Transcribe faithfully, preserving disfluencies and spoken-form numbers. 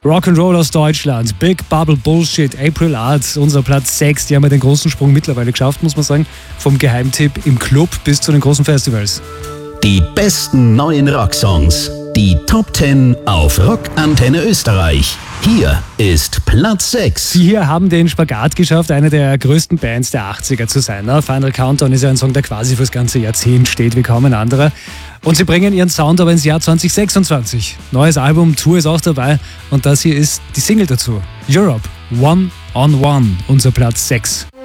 Rock'n'Roll aus Deutschland, Big Bubble Bullshit, April Arts, unser Platz sechs. Die haben ja den großen Sprung mittlerweile geschafft, muss man sagen. Vom Geheimtipp im Club bis zu den großen Festivals. Die besten neuen Rocksongs. Die Top zehn auf Rockantenne Österreich. Hier ist Platz sechs. Sie hier haben den Spagat geschafft, eine der größten Bands der achtziger zu sein. Ne? Final Countdown ist ja ein Song, der quasi fürs ganze Jahrzehnt steht, wie kaum ein anderer. Und sie bringen ihren Sound aber ins Jahr zwanzig sechsundzwanzig. Neues Album, Tour ist auch dabei. Und das hier ist die Single dazu. Europe, One on One, unser Platz sechs.